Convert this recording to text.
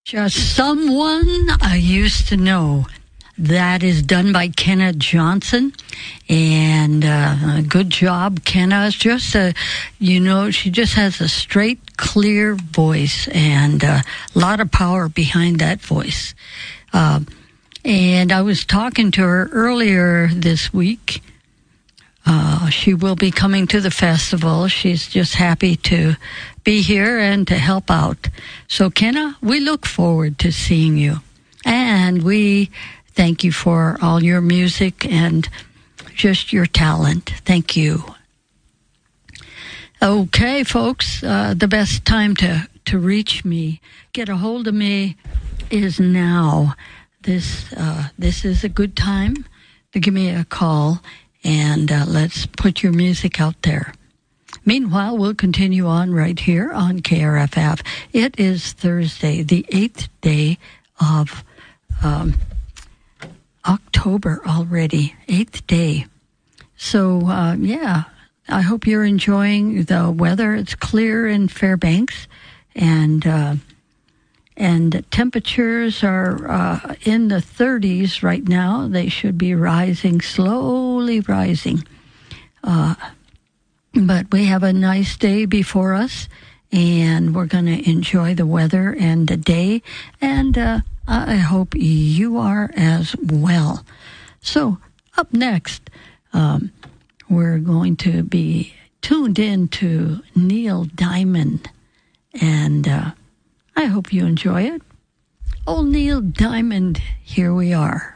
Just someone I used to know. That is done by Kenna Johnson, and good job, Kenna. It's just she just has a straight, clear voice and a lot of power behind that voice. And I was talking to her earlier this week. She will be coming to the festival. She's just happy to be here and to help out. So, Kenna, we look forward to seeing you. And we thank you for all your music and just your talent. Thank you. Okay, folks, the best time to reach me, get a hold of me, is now. This is a good time to give me a call, and let's put your music out there. Meanwhile, we'll continue on right here on KRFF. It is Thursday, the 8th day of October already, 8th day. So, I hope you're enjoying the weather. It's clear in Fairbanks, and temperatures are in the 30s right now. They should be rising, slowly rising. But we have a nice day before us, and we're going to enjoy the weather and the day, and I hope you are as well. So, up next, we're going to be tuned in to Neil Diamond, and I hope you enjoy it. Old Neil Diamond, here we are.